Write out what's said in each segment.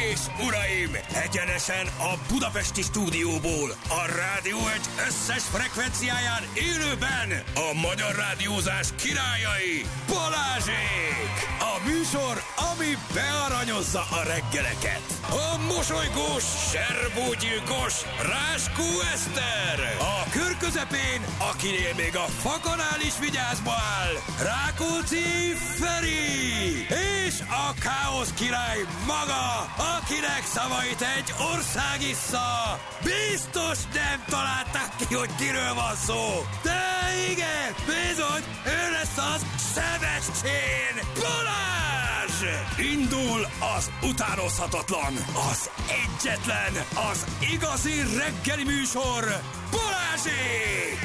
és uraim, egyenesen a budapesti stúdióból, a Rádió Egy összes frekvenciáján élőben a magyar rádiózás királyai, Balázsék! A műsor, ami bearanyozza a reggeleket. A mosolygós, serbógyilkos Ráskó Eszter. A kör közepén, akinél még a fakanál is vigyázba áll, Rákóczi Feri. És a káosz király maga, akinek szavait egy ország issza. Biztos nem találták ki, hogy kiről van szó. De igen, bizony, ő lesz az Sebestyén Balázs! Indul az utánozhatatlan, az egyetlen, az igazi reggeli műsor, Balázsék!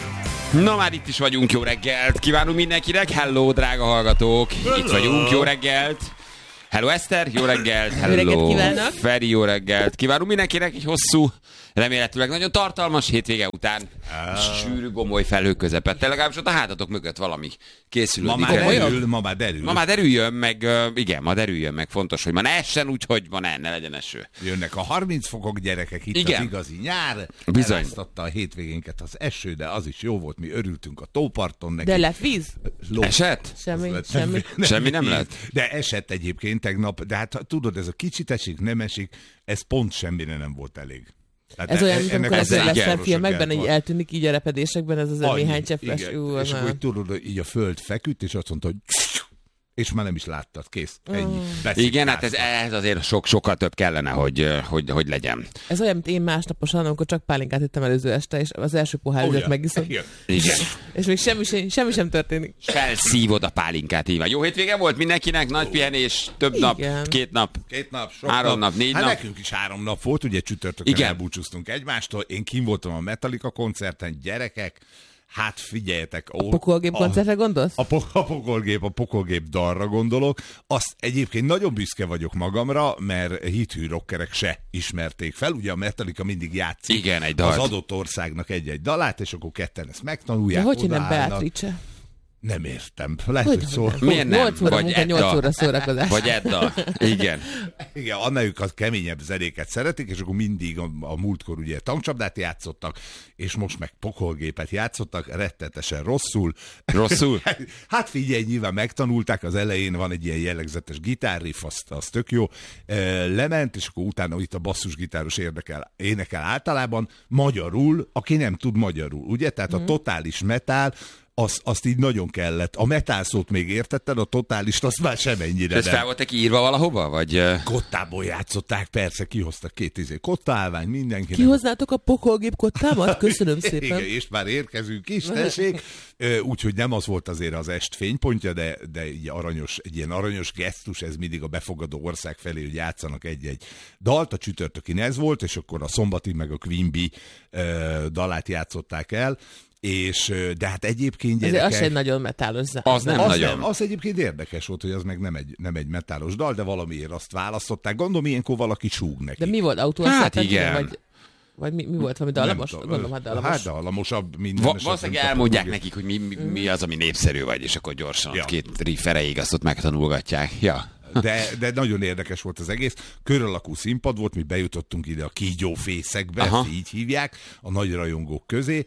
Na már itt is vagyunk, jó reggelt! Kívánunk mindenkinek, hello drága hallgatók! Hello. Itt vagyunk, jó reggelt! Hello Eszter, jó reggelt! Hello Feri, jó reggelt! Kívánunk mindenkinek egy hosszú, remélhetőleg nagyon tartalmas hétvége után sűrű gomoly felhő közepette. Legalábbis ott a hátatok mögött valami készülődik. Ma már derül. Ma már derüljön meg, igen, ma derüljön meg. Fontos, hogy ma ne essen, úgyhogy ma ne legyen eső. Jönnek a 30 fokok, gyerekek, itt igen. Az igazi nyár. Bizony. Eláztatta a hétvégénket az eső, de az is jó volt, mi örültünk a tóparton neki. De lett víz? Esett? Semmi nem lett? De esett egyébként tegnap, de hát tudod, ez a kicsit esik, nem esik, ez pont semmire nem volt elég. Hát ez olyan, mint amikor az lesz filmekben így eltűnik így a repedésekben, ez az néhány cseppes. És akkor így tudod, így a föld feküdt, és azt mondta, hogy és már nem is láttad, kész. Ennyi. Igen, hát ez azért sokkal több kellene, hogy legyen. Ez olyan, mint én másnaposan, amikor csak pálinkát ittem előző este, és az első pohár megiszom. Igen. És még semmi sem történik. Felszívod a pálinkát, így van. Jó hétvége volt mindenkinek, nagy pihenés, több nap, 2 nap. 2 nap, sok 3 nap, 4 hát nap. Nekünk is 3 nap volt, ugye csütörtökön elbúcsúztunk egymástól. Én kim voltam a Metallica koncerten, gyerekek. Hát figyeljetek. A pokolgép koncertre gondolsz? A pokolgép dalra gondolok. Azt egyébként nagyon büszke vagyok magamra, mert hithű rockerek se ismerték fel. Ugye a Metallica mindig játszik az adott országnak egy-egy dalát, és akkor ketten ezt megtanulják. De hogy nem Beatrice? Nem értem. Lehet, hogy szól. Miért nem? 8 óra munka, 8 óra szórakozás. Vagy Edda. Igen. Igen, annáljuk a keményebb zenéket szeretik, és akkor mindig a múltkor ugye tankcsapdát játszottak, és most meg pokolgépet játszottak, rettetesen rosszul. Rosszul? Hát figyelj, nyilván megtanulták, az elején van egy ilyen jellegzetes gitárriff, az tök jó. Lement, és akkor utána itt a basszusgitáros énekel általában magyarul, aki nem tud magyarul, ugye? Tehát a totális metal, azt így nagyon kellett. A metal szót még értetted, a totálist azt már semennyire nem. Ez fel volt írva valahova? Vagy... Kottából játszották, persze, kihoztak 2 kottálvány mindenkinek. Kihoznátok a pokolgép kottámat? Köszönöm szépen. Igen, és már érkezünk is, tessék. Úgyhogy nem az volt azért az est fénypontja, de egy ilyen aranyos gesztus, ez mindig a befogadó ország felé, hogy játszanak egy-egy dalt. A csütörtökin ez volt, és akkor a szombati meg a Queen Bee dalát játszották el. De hát egyébként gyerekek... Az egy nagyon metálos zene. Az nem nagyon. Az egyébként érdekes volt, hogy az meg nem egy metálos dal, de valamiért azt választották. Gondolom, ilyenkor valaki súg neki. De mi volt? Hát igen. Vagy mi volt? Valami dallamos? Gondolom, hát dallamos. Hát dallamosabb minden. Valószínűleg elmondják nekik, hogy mi az, ami népszerű vagy, és akkor gyorsan 2 riff erejéig azt ott megtanulgatják. Ja. De nagyon érdekes volt az egész. Kör alakú színpad volt, mi bejutottunk ide a kígyófészekbe, így hívják, a nagy rajongók közé,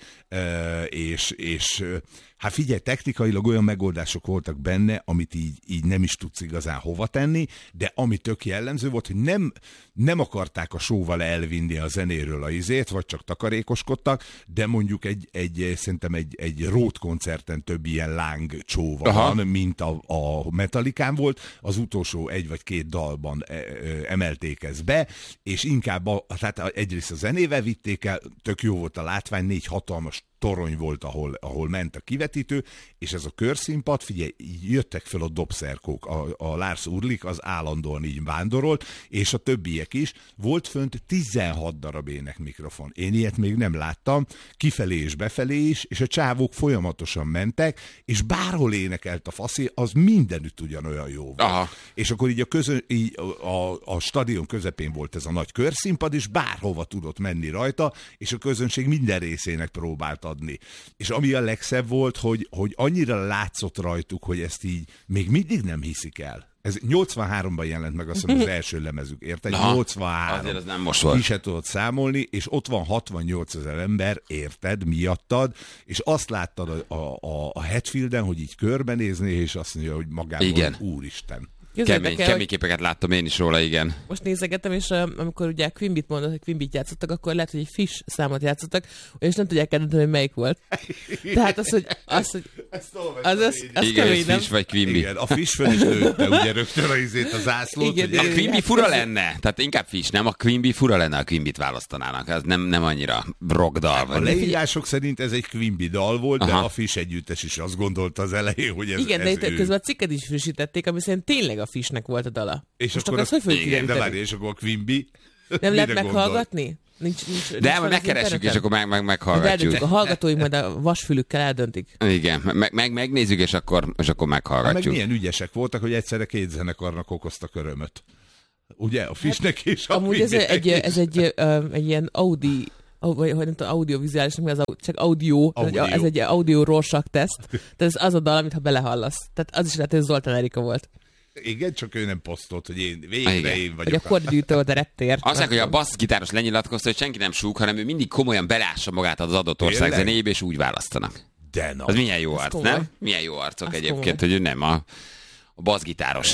és hát figyelj, technikailag olyan megoldások voltak benne, amit így nem is tudsz igazán hova tenni, de ami tök jellemző volt, hogy nem akarták a showval elvinni a zenéről a izét, vagy csak takarékoskodtak, de mondjuk szerintem egy road koncerten több ilyen láng csóva van, mint a Metallicán volt. Az utolsó 1 vagy 2 dalban emelték ezt be, és inkább tehát egyrészt a zenével vitték el, tök jó volt a látvány, 4 hatalmas torony volt, ahol ment a kivetítő, és ez a körszínpad, figyelj, jöttek fel a dobszerkók, a Lars Ulrich az állandóan így vándorolt, és a többiek is. Volt fönt 16 darab énekmikrofon. Én ilyet még nem láttam, kifelé és befelé is, és a csávók folyamatosan mentek, és bárhol énekelt a faszi, az mindenütt ugyanolyan jó volt. Aha. És akkor így a stadion közepén volt ez a nagy körszínpad, és bárhova tudott menni rajta, és a közönség minden részének próbált adni. És ami a legszebb volt, hogy annyira látszott rajtuk, hogy ezt így még mindig nem hiszik el. Ez 83-ban jelent meg, azt hiszem, az első lemezük, érted? 83. Azért az nem most volt. Ki se tudod számolni, és ott van 68 000 ember, érted, miattad, és azt láttad a Hetfielden, hogy így körbenézni, és azt mondja, hogy magában, úristen. Kemény képeket láttam én is róla, igen. Most nézegettem, és amikor ugye Quimbyt mondott, hogy Quimbit játszottak, akkor lehet, hogy egy Fish számot játszottak, és nem tudják eldönteni, hogy melyik volt. Tehát az, hogy az igen, kemény, nem? Fish vagy Quimby. Igen, a Fish fel is lőtte ugye rögtön a zászlót. Igen, A Quimby fura lenne, tehát inkább Fish, nem a Quimby fura lenne, a Quimbit választanának. Ez nem annyira rockdal. A leírások szerint ez egy Quimby dal volt, de a Fish együttes is azt gondolta az elején, hogy ez igen, ez de közben a cikket is frissítették, ami szerint tényleg a Fishnek volt a dala. És most akkor azt hogy fogjuk igen, de kideríteni? várj, és akkor a Quimby. Nem lehet meghallgatni? Nincs de majd megkeressük, és akkor meghallgatjuk. A hallgatóink majd a vasfülükkel eldöntik. Igen, megnézzük, és akkor meghallgatjuk. Meg milyen ügyesek voltak, hogy egyszerre két zenekarnak okoztak örömöt. Ugye? A Fishnek és a amúgy ez egy ilyen vagy nem tudom, audiovizuális, csak audio. Ez egy audio Rorschach teszt. Tehát ez az a dal, amit ha belehallasz. Tehát az is lehet, hogy Zoltán Erika volt. Igen, csak ő nem posztolt, hogy én vagyok. Vagy a kordgyűjtő volt a reptér. Azt mondják, hogy a basszgitáros lenyilatkozta, hogy senki nem súg, hanem ő mindig komolyan belássa magát az adott ország zenéjébe, és úgy választanak. De na. Az milyen jó arc, nem? Milyen jó arcok egyébként, hogy ő nem a basszgitáros.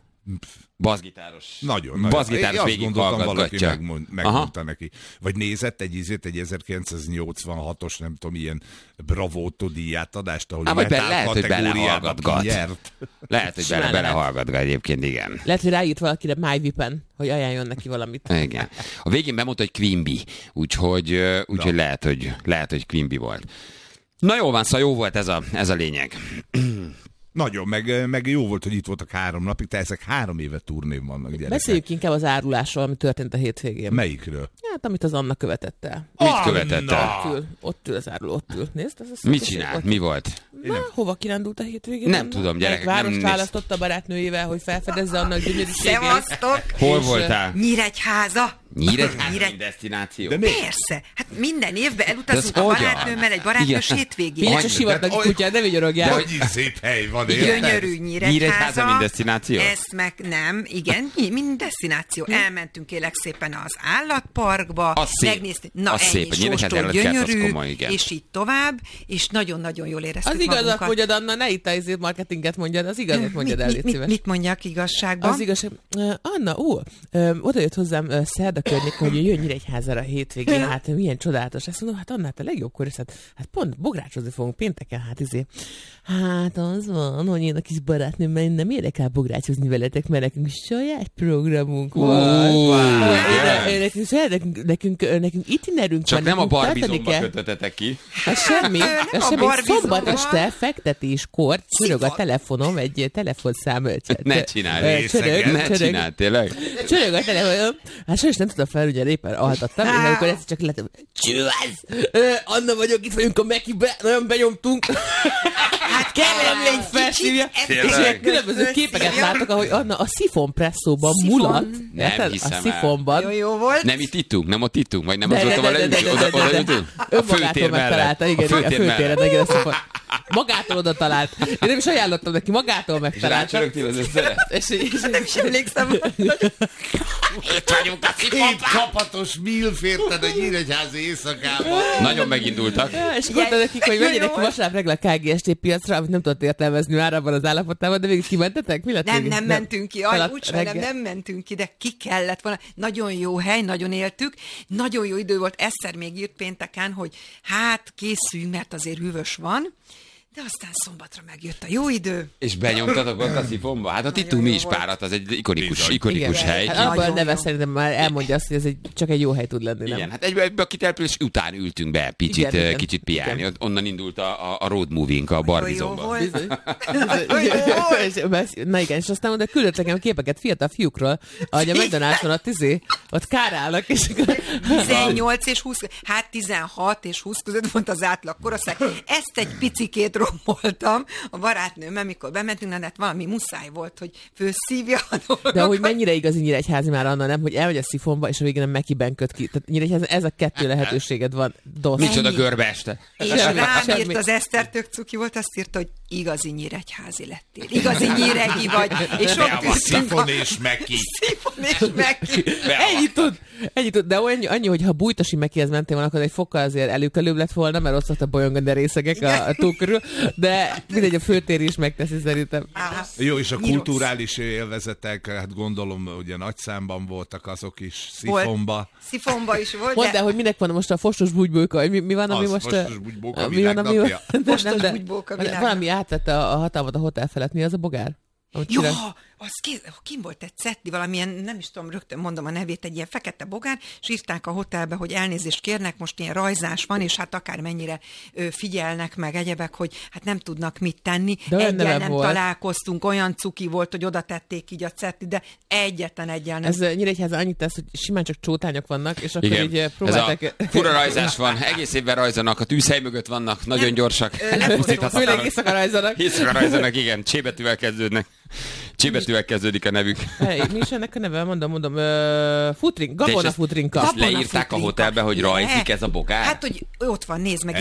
Nagyon. Basszgitáros végig hallgatgatja. Megmondta neki. Vagy nézett egy 1986-os, nem tudom, ilyen Bravótó díjátadást, ahol lehet, hogy belehallgatgat. Lehet, hogy belehallgatgat egyébként, igen. Lehet, hogy ráírt valakire MyVipen, hogy ajánljon neki valamit. Igen. A végén bemondta, hogy Quimby, úgyhogy lehet, hogy Quimby volt. Na jó van, szóval jó volt ez a lényeg. Nagyon, meg jó volt, hogy itt voltak 3 napig, tehát ezek 3 éve turnén vannak, gyerekek. Beszéljük inkább az árulásról, ami történt a hétvégén. Melyikről? Hát, amit az Anna követett el. Mit követett el? Ott ül az áruló, ott ül. Nézd? Mit csinált? Mi volt? Hova kirándult a hétvégén? Nem tudom, gyerekek. Várost választotta a barátnőjével, hogy felfedezze annak gyönyörűségét. Szevasztok! Hol voltál? Nyíregyháza. Nyíregyháza desztináció. Persze. Hát minden évben elutazunk a barátnőmmel egy barátnős hétvégén. Milyen csak sivatagi kutyát, ne vigyorogják. De hogy szép hely van, gyönyörű Nyíregyháza, mint desztináció? Ezt meg nem, igen, mind desztináció. Elmentünk kérlek szépen az állatparkba. Megnéztük, na ennyi, sóstól gyönyörű, és így tovább, és nagyon-nagyon jól éreztük magunkat. Az igazat mondjad, Anna, ne itt a marketinget mondjad, az igazat mondjad el, légy szíves. Mit mondjak igazságban? Az igazság, Anna, oda jött hozzám szerda környék, hogy jön Nyíregyházára a hétvégén, hát milyen csodálatos. Ezt mondom, hát Anna, te legjobbkor is, hát pont bográcsozni fogunk pénteken, hát az van, hogy én a kis barátnőmmel nem érek el bográcsozni veletek, mert nekünk saját programunk van. Nekünk itinerünk csak van. Nem a Barbizomba kötötetek ki. Hát semmi. Szombat este fektetéskor csörög a telefonom, egy telefonszám. Ne csinálj. Ne csinálj, tényleg. Csörög a telefonom. Hát sajnos nem tudom fel, ugye éppen altattam, és amikor ezt csak lettem, csőz! Anna vagyok, itt vagyunk a Mekibe, nagyon benyomtunk. Hát kell egy felszívja. És különböző képeket látok, ahogy Anna a szifonpresszóban mulat. Nem hiszem a szifonban. Jó volt. Nem itt ittunk, nem ott ittunk, vagy nem az ott, ahol oda ültünk? A főtér mellett. Igen, a főtéren, igen, a szifon. Magától oda talált. Én nem is ajánlottam neki, magától megtalált. És rácsörögtél az összere? Nem is emlékszem. Itt vagyunk a szifonban. Két kapatos milf érted a Nyíregyházi éjszakában. Nagyon megindultak. És mondta nekik, hogy menjenek ki vasárnap reggel a KGST piacra, amit nem tudott értelmezni már abban az állapotában, de végig kimentetek? Mi lett nem mentünk ki. Nem mentünk ki, de ki kellett volna. Nagyon jó hely, nagyon éltük. Nagyon jó idő volt. Eszter még írt pénteken, hogy hát készüljünk, mert azért hűvös van. De aztán szombatra megjött a jó idő. És benyomtatok ott a szifonba? Hát ott ittunk mi is párat, az egy ikonikus hely. Hát abban neve szerintem már elmondja azt, hogy ez csak egy jó hely tud lenni. Igen, hát egybe a kitelepülés után ültünk be kicsit piálni. Onnan indult a road movie-nk a Barbizomba. Na igen, és aztán oda küldött nekem képeket fiatal fiúkról, ahogy a McDonald's-on ott kárálnak. 18 és 20, hát 16 és 20 között volt az átlag korosztály. Ezt egy picikét átromoltam a barátnőmmel, mikor bementünk, hát valami muszáj volt, hogy főszívja a dolgokat. De hogy mennyire igazi Nyíregyházi már Anna, nem? Hogy elmegy a szifonba, és a végén nem Mekiben köt ki. Tehát Nyíregyházi, ez a kettő lehetőséged van. Micsoda görbe este. És rám írt az Eszter, tök cuki volt, azt írta, hogy igazi nyíregyházi lettél. Igazi nyíregi vagy. És ott Szifon és Meki. Szifon és Meki. Ennyit tud. De annyi, hogy ha Bújtosi Mekihez mentél volna, akkor egy fokkal azért előkelőbb lett volna, mert ott szoktak bolyongani a részegek a tó körül, de mindegy, a főtér is megteszi szerintem. Jó, és a kulturális élvezetek, hát gondolom, ugye nagy számban voltak azok is Szifonba. Szifonba is volt. Mondd el, hogy minek van most a fostos bugybóka, mi van, ami most... Fostos bugybóka világnapja. Fostos bugybóka világnapja. Valami átvette a hatalmat a hotel felett, mi az a bogár? Jó, az kim volt egy szetti, valamilyen, nem is tudom, rögtön mondom a nevét, egy ilyen fekete bogár, és írták a hotelbe, hogy elnézést kérnek, most ilyen rajzás van, és hát akármennyire figyelnek meg egyebek, hogy hát nem tudnak mit tenni. Egyel nem találkoztunk, olyan cuki volt, hogy oda tették így a szetti, de egyetlen nem. Ez Nyíregyházan annyit tesz, hogy simán csak csótányok vannak, és akkor így próbálták... Ez a fura rajzás van, egész évben rajzanak, a tűzhely mögött vannak, nagyon gyorsak. Főleg éjszaka rajzanak. Éjszaka rajzanak, igen, csébetűvel kezdődnek. Csébetűvel kezdődik a nevük. Hey, mi is ennek a neve? Mondom. Futring, Gabona Futrinka. Leírták a hotelbe, hogy rajzik ez a bogár? Hát, hogy ott van, nézd meg.